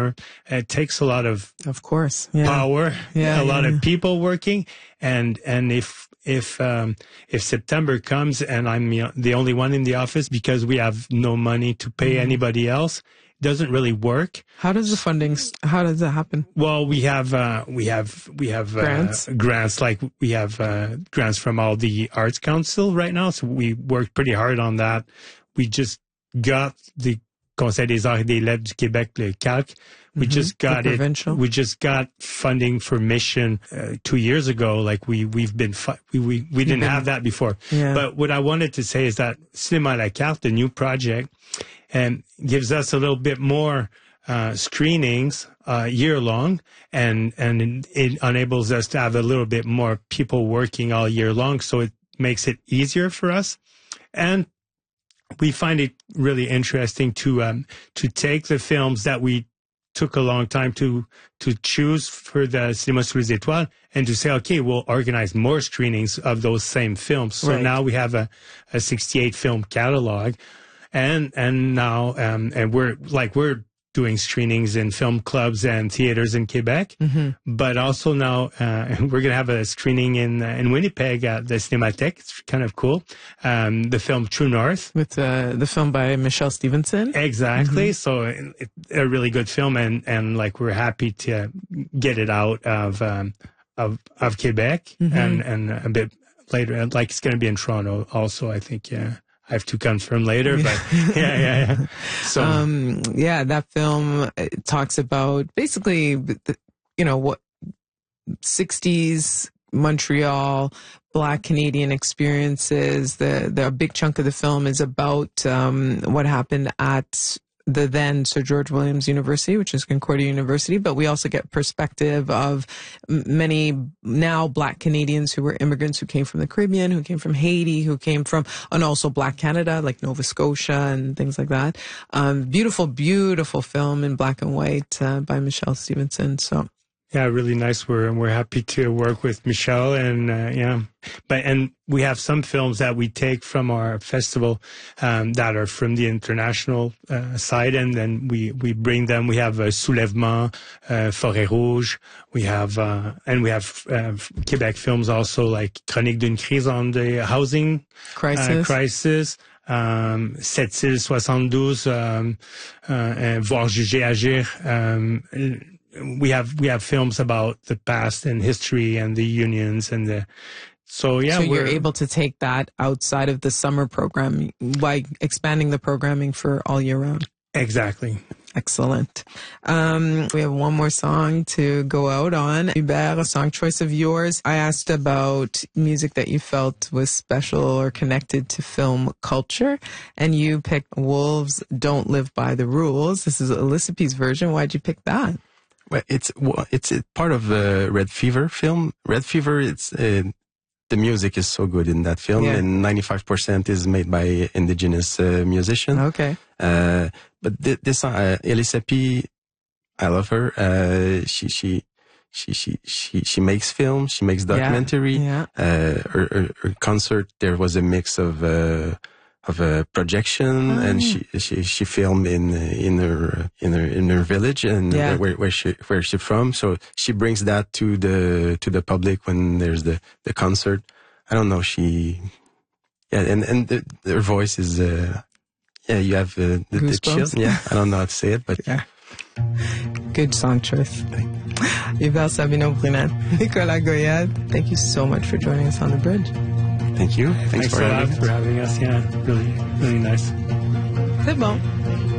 summer. It takes a lot of course, power, a lot of people working, and if September comes and I'm the only one in the office because we have no money to pay anybody else, it doesn't really work. How does the funding? How does that happen? Well, we have grants. Like we have grants from all the Arts Council right now. So we worked pretty hard on that. We just got the Conseil des Arts et des Lettres du Québec, le CALQ. We just got it. We just got funding for Mission 2 years ago. Like we didn't have that before. Yeah. But what I wanted to say is that Cinéma à la carte, the new project, and gives us a little bit more screenings year long, and it enables us to have a little bit more people working all year long. So it makes it easier for us, and we find it really interesting to take the films that we took a long time to choose for the Cinéma Sous les Étoiles and to say, okay, we'll organize more screenings of those same films. So now we have a 68 film catalog, and now and we're doing screenings in film clubs and theaters in Quebec, but also now we're going to have a screening in Winnipeg at the Cinémathèque. It's kind of cool. The film True North. With the film by Michelle Stevenson. Exactly. So a really good film, and like we're happy to get it out of Quebec and a bit later. Like it's going to be in Toronto also, I think. Yeah. I have to confirm later, but yeah. So, that film talks about basically, what 60s Montreal Black Canadian experiences. The big chunk of the film is about what happened at the then Sir George Williams University, which is Concordia University, but we also get perspective of many now Black Canadians who were immigrants who came from the Caribbean, who came from Haiti, and also Black Canada, like Nova Scotia and things like that. Beautiful, beautiful film in black and white by Michelle Stevenson. So. Yeah, really nice. We're happy to work with Michelle, and and we have some films that we take from our festival that are from the international side, and then we bring them. We have Soulèvement, Forêt Rouge. We have Quebec films also, like Chronique d'une crise on the housing crisis. 7 îles 72, Voir juger agir. We have films about the past and history and the unions and so you're able to take that outside of the summer program by expanding the programming for all year round. Exactly. Excellent. We have one more song to go out on. Hubert, a song choice of yours. I asked about music that you felt was special or connected to film culture, and you picked Wolves Don't Live by the Rules. This is Alyssa P's version. Why'd you pick that? Well, it's part of the Red Fever film. Red Fever, the music is so good in that film, and 95% is made by indigenous musicians. Okay. But this Alyssa P, I love her. She makes films. She makes documentary. Yeah. Her concert, there was a mix of a projection, and she filmed in her village and where she's from. So she brings that to the public when there's the concert. I don't know. And her voice is you have the chills. Yeah, I don't know how to say it, but yeah. Good song choice. Hubert Sabino-Brunet, Nicolas Goyette, thank you so much for joining us on the bridge. Thank you. Thanks for having us. Yeah, really, really nice. C'est bon.